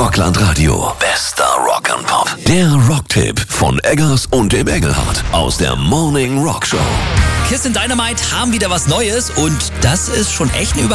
Rockland Radio. Bester Rock and Pop. Der Rocktipp von Eggers und dem Engelhardt aus der Morning Rock Show. Kiss in Dynamite haben wieder was Neues und das ist schon echt eine